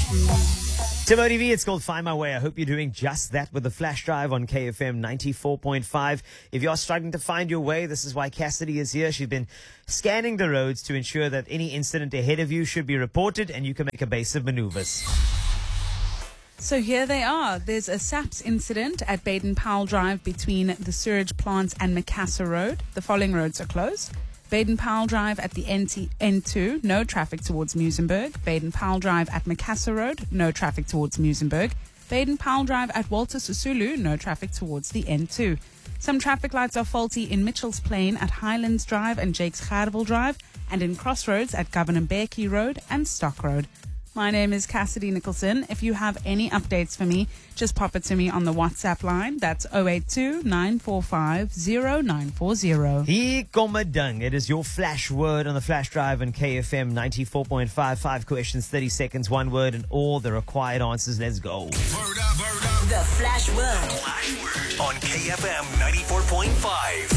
Timothy V, it's called Find My Way. I hope you're doing just that with the flash drive on KFM 94.5. If you're struggling to find your way, this is why Cassidy is here. She's been scanning the roads to ensure that any incident ahead of you should be reported and you can make a base of maneuvers. So here they are. There's a SAPS incident at Baden-Powell Drive between the sewage plants and Macassar Road. The following roads are closed. Baden-Powell Drive at the N2, no traffic towards Muizenberg. Baden-Powell Drive at Macassar Road, no traffic towards Muizenberg. Baden-Powell Drive at Walter Sisulu, no traffic towards the N2. Some traffic lights are faulty in Mitchell's Plain at Highlands Drive and Jakes Gerwel Drive, and in Crossroads at Governor Mbeki Road and Stock Road. My name is Cassidy Nicholson. If you have any updates for me, just pop it to me on the WhatsApp line. That's 082-945-0940. He Gomadung. It is your flash word on the flash drive on KFM 94.5. 5 questions, 30 seconds, 1 word, and all the required answers. Let's go. Word up. The Flash Word. Flash word on KFM 94.5.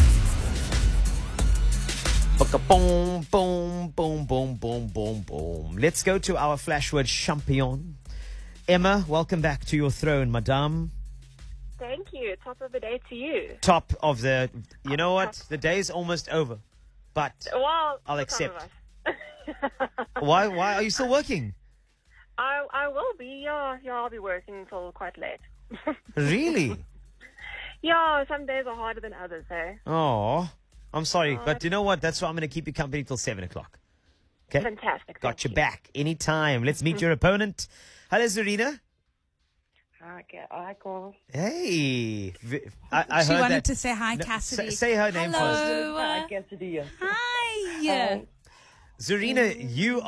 Boom, boom, boom, boom, boom, boom, boom. Let's go to our flash word champion. Emma, welcome back to your throne, madame. Thank you. Top of the day to you. Top of the... You know what? The day's almost over. But Well, I'll for some accept. of us. Why are you still working? I will be. Yeah, I'll be working until quite late. Really? Yeah, some days are harder than others, eh? Oh, I'm sorry. But you know what? That's why I'm going to keep you company till 7 o'clock. Okay? Fantastic. Got thank your you. back anytime. Let's meet your opponent. Hello, Zarina. Okay, I call. Hey. I She heard wanted that. to say hi, No, Cassidy. say her name first. Hello. I get to do you. Hi. Zarina, you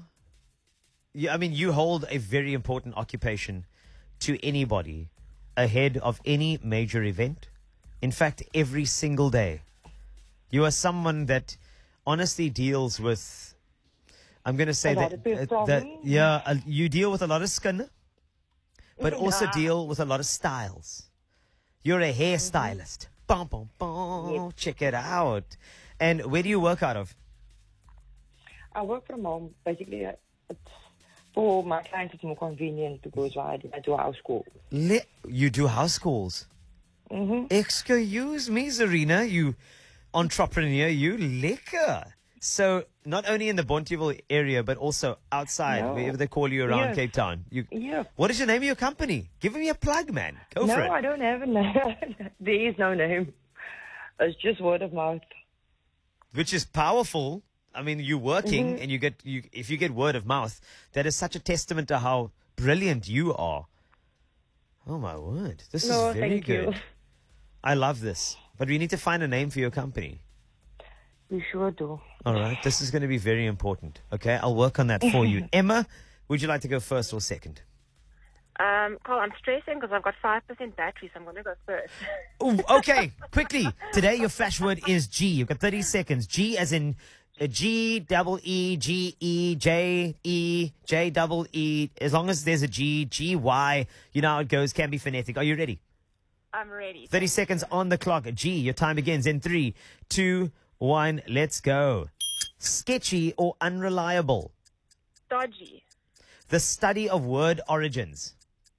hold a very important occupation to anybody ahead of any major event. In fact, every single day. You are someone that honestly deals with, I'm going to say A lot of big problems. you deal with a lot of skin, but also deal with a lot of styles. You're a hairstylist. Bum, bum, bum. Yes. Check it out. And where do you work out of? I work from home. Basically, it's for my clients, it's more convenient because I do house calls. You do house calls? Excuse me, Zarina, you entrepreneur, you liquor. So not only in the Bonteheuwel area, but also outside, No. wherever they call you around Yes. Cape Town. Yeah. What is your name of your company? Give me a plug, man. Go for it. No, I don't have a name. There is no name. It's just word of mouth. Which is powerful. I mean, you're working and if you get word of mouth, that is such a testament to how brilliant you are. Oh, my word. This No, is very thank you. good. I love this. But we need to find a name for your company. We sure do. All right. This is going to be very important. Okay. I'll work on that for you. Emma, would you like to go first or second? Carl, I'm stressing because I've got 5% battery, so I'm going to go first. Ooh, okay. Quickly. Today, your flash word is G. You've got 30 seconds. G as in G, double E, G, E, J, E, J, double E. As long as there's a G, G, Y, you know how it goes. Can be phonetic. Are you ready? I'm ready. 30 seconds on the clock. G, your time begins in 3, 2, 1. Let's go. Sketchy or unreliable. Dodgy. The study of word origins.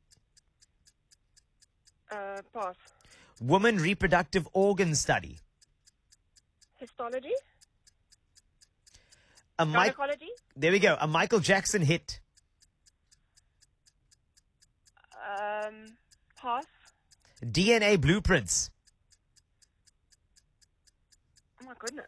Pass. Woman reproductive organ study. Histology. There we go. A Michael Jackson hit. Pass. DNA blueprints. Oh my goodness.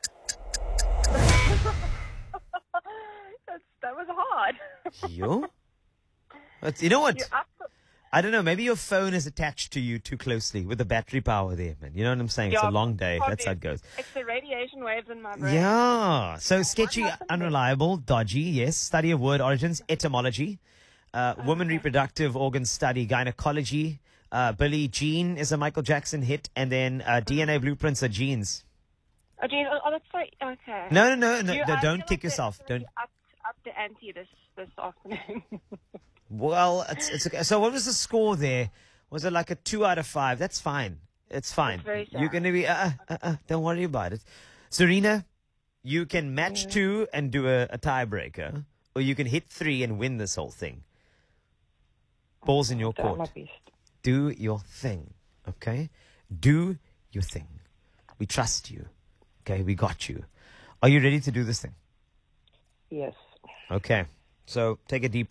That was hard. You? You know what? You're up for- I don't know. Maybe your phone is attached to you too closely with the battery power there, man. You know what I'm saying? It's a Yeah, long day. probably. That's how it goes. It's the radiation waves in my brain. Yeah. So sketchy, happened there? unreliable, dodgy, yes. Study of word origins, etymology. Woman reproductive organ study, gynecology. Billie Jean is a Michael Jackson hit. And then DNA blueprints are genes. Oh, geez. Oh, that's so... Okay. No. I feel Don't like kick they're yourself. really Don't. Up the ante this afternoon. Well, it's okay. So what was the score there? Was it like a 2 out of 5? That's fine. It's fine. It's very sad. You're going to be, don't worry about it. Serena, you can match 2 and do a tiebreaker, or you can hit 3 and win this whole thing. Ball's in your Try my court. best. Do your thing, okay? Do your thing. We trust you, okay? We got you. Are you ready to do this thing? Yes. Okay. So take a deep